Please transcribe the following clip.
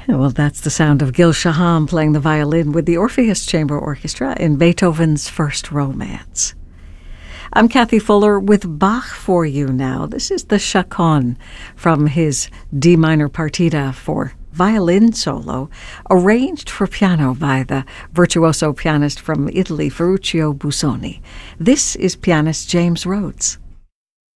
Well, that's the sound of Gil Shaham playing the violin with the Orpheus Chamber Orchestra in Beethoven's First Romance. I'm Kathy Fuller with Bach for you now. This is the Chaconne from his D minor partita for violin solo, arranged for piano by the virtuoso pianist from Italy, Ferruccio Busoni. This is pianist James Rhodes.